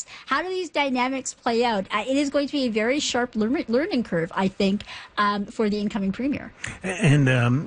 this? How do these dynamics play out? It is going to be a very sharp learning curve, I think, for the incoming premier. And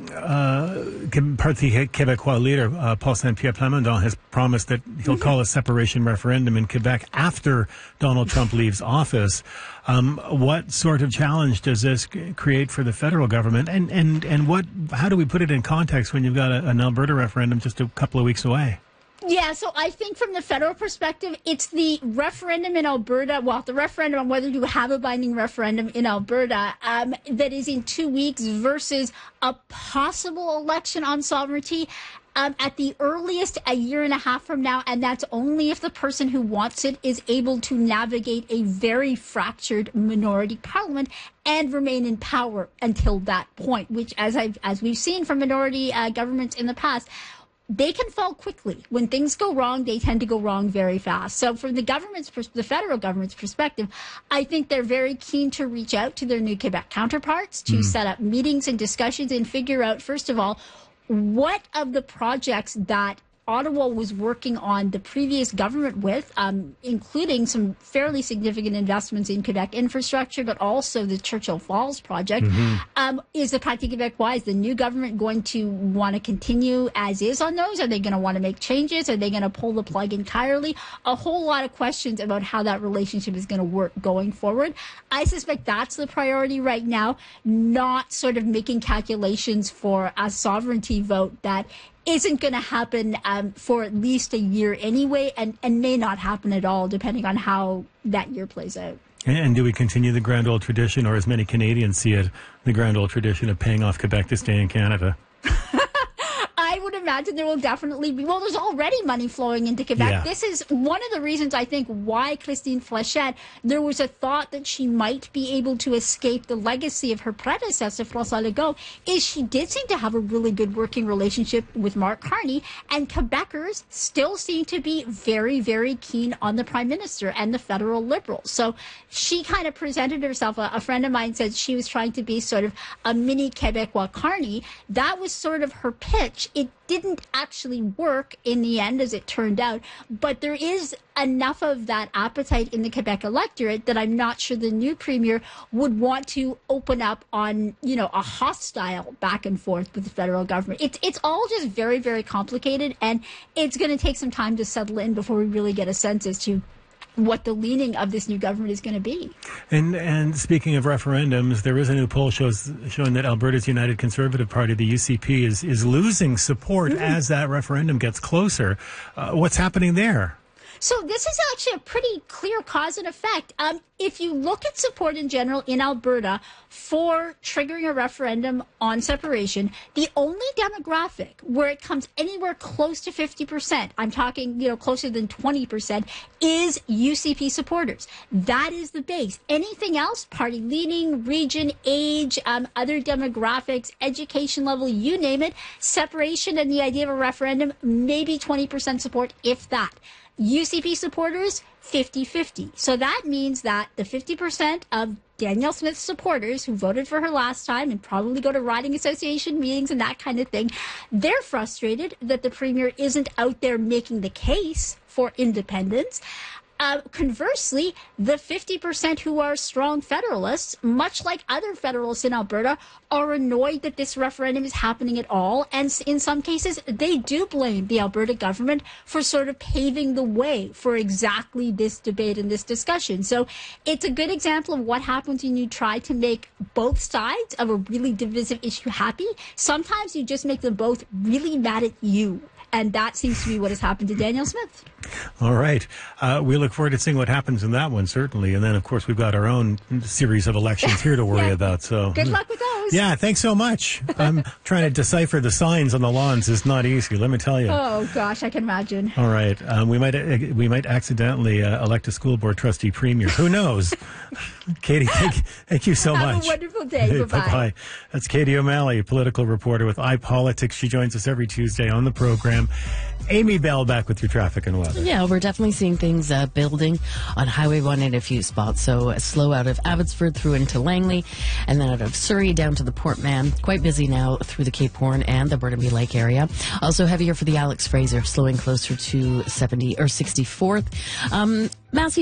Parti Québécois leader Paul Saint-Pierre Plamondon has promised that he'll call a separation referendum in Quebec after Donald Trump leaves office. What sort of challenge does this create for the federal government? And how do we put it in context when you've got an Alberta referendum just a couple of weeks away? Yeah, so I think from the federal perspective, it's the referendum in Alberta, the referendum on whether to have a binding referendum in Alberta that is in 2 weeks versus a possible election on sovereignty at the earliest a year and a half from now, and that's only if the person who wants it is able to navigate a very fractured minority parliament and remain in power until that point, which, as we've seen from minority governments in the past, they can fall quickly. When things go wrong, they tend to go wrong very fast. So from the federal government's perspective, I think they're very keen to reach out to their new Quebec counterparts to set up meetings and discussions and figure out, first of all, what of the projects that Ottawa was working on the previous government with, including some fairly significant investments in Quebec infrastructure, but also the Churchill Falls project, is the Parti Québécois, is the new government going to want to continue as is on those? Are they going to want to make changes? Are they going to pull the plug entirely? A whole lot of questions about how that relationship is going to work going forward. I suspect that's the priority right now, not sort of making calculations for a sovereignty vote that isn't going to happen for at least a year anyway, and may not happen at all, depending on how that year plays out. And do we continue the grand old tradition, or as many Canadians see it, the grand old tradition of paying off Quebec to stay in Canada? I would imagine there will definitely be. Well, there's already money flowing into Quebec. Yeah. This is one of the reasons, I think, why Christine Fléchette, there was a thought that she might be able to escape the legacy of her predecessor, François Legault, is she did seem to have a really good working relationship with Mark Carney, and Quebecers still seem to be very, very keen on the Prime Minister and the federal Liberals. So she kind of presented herself. A friend of mine said she was trying to be sort of a mini Québécois Carney. That was sort of her pitch. It didn't actually work in the end, as it turned out, but there is enough of that appetite in the Quebec electorate that I'm not sure the new premier would want to open up on, a hostile back and forth with the federal government. It's all just very, very complicated, and it's going to take some time to settle in before we really get a sense as to what the leaning of this new government is going to be. And speaking of referendums, there is a new poll showing that Alberta's United Conservative Party, the UCP, is losing support as that referendum gets closer. What's happening there? So this is actually a pretty clear cause and effect. If you look at support in general in Alberta for triggering a referendum on separation, the only demographic where it comes anywhere close to 50%, I'm talking, closer than 20%, is UCP supporters. That is the base. Anything else, party leaning, region, age, other demographics, education level, you name it, separation and the idea of a referendum, maybe 20% support, if that. UCP supporters, 50-50. So that means that the 50% of Danielle Smith's supporters who voted for her last time and probably go to riding association meetings and that kind of thing, they're frustrated that the premier isn't out there making the case for independence. Conversely, the 50% who are strong federalists, much like other federalists in Alberta, are annoyed that this referendum is happening at all. And in some cases, they do blame the Alberta government for sort of paving the way for exactly this debate and this discussion. So it's a good example of what happens when you try to make both sides of a really divisive issue happy. Sometimes you just make them both really mad at you. And that seems to be what has happened to Danielle Smith. All right. We look forward to seeing what happens in that one, certainly. And then, of course, we've got our own series of elections here to worry about. So good luck with those. Yeah, thanks so much. I'm trying to decipher the signs on the lawns is not easy, let me tell you. Oh, gosh, I can imagine. All right. We might accidentally elect a school board trustee premier. Who knows? Katie, thank you so much. Have a wonderful day. Bye-bye. Bye-bye. That's Katie O'Malley, political reporter with iPolitics. She joins us every Tuesday on the program. Amy Bell back with your traffic and weather. Yeah, we're definitely seeing things building on Highway 1 in a few spots. So slow out of Abbotsford through into Langley, and then out of Surrey down to the Port Mann. Quite busy now through the Cape Horn and the Burnaby Lake area. Also heavier for the Alex Fraser, slowing closer to 64th. Massey